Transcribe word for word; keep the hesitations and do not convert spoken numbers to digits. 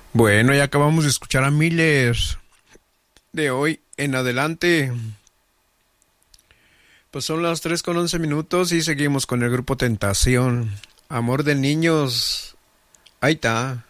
Bueno, ya acabamos de escuchar a Miller. De hoy en adelante, pues son las tres con once minutos y seguimos con el grupo Tentación. Amor de niños. Ahí está.